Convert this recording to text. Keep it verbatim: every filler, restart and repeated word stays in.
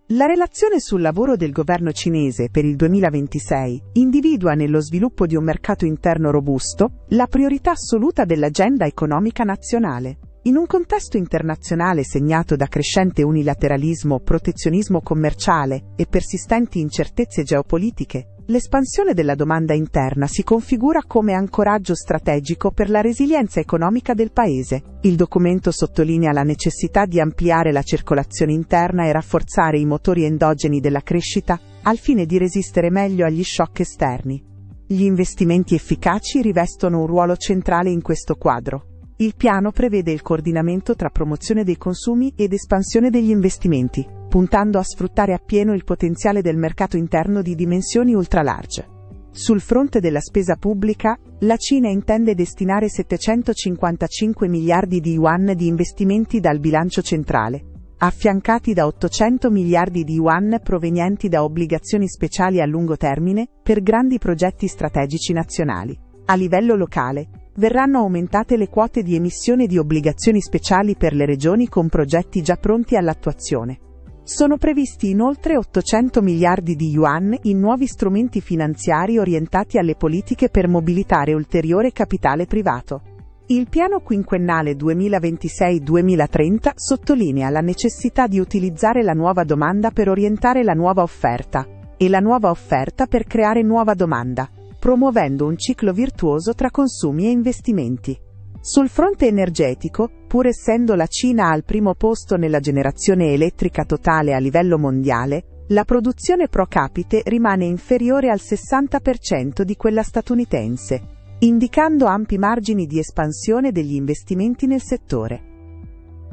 La relazione sul lavoro del governo cinese per il duemilaventisei individua nello sviluppo di un mercato interno robusto la priorità assoluta dell'agenda economica nazionale. In un contesto internazionale segnato da crescente unilateralismo, protezionismo commerciale e persistenti incertezze geopolitiche, l'espansione della domanda interna si configura come ancoraggio strategico per la resilienza economica del Paese. Il documento sottolinea la necessità di ampliare la circolazione interna e rafforzare i motori endogeni della crescita, al fine di resistere meglio agli shock esterni. Gli investimenti efficaci rivestono un ruolo centrale in questo quadro. Il piano prevede il coordinamento tra promozione dei consumi ed espansione degli investimenti, puntando a sfruttare appieno il potenziale del mercato interno di dimensioni ultralarge. Sul fronte della spesa pubblica, la Cina intende destinare settecentocinquantacinque miliardi di yuan di investimenti dal bilancio centrale, affiancati da ottocento miliardi di yuan provenienti da obbligazioni speciali a lungo termine per grandi progetti strategici nazionali. A livello locale, verranno aumentate le quote di emissione di obbligazioni speciali per le regioni con progetti già pronti all'attuazione. Sono previsti inoltre ottocento miliardi di yuan in nuovi strumenti finanziari orientati alle politiche per mobilitare ulteriore capitale privato. Il piano quinquennale duemilaventisei duemilatrenta sottolinea la necessità di utilizzare la nuova domanda per orientare la nuova offerta e la nuova offerta per creare nuova domanda, promuovendo un ciclo virtuoso tra consumi e investimenti. Sul fronte energetico, pur essendo la Cina al primo posto nella generazione elettrica totale a livello mondiale, la produzione pro capite rimane inferiore al sessanta per cento di quella statunitense, indicando ampi margini di espansione degli investimenti nel settore.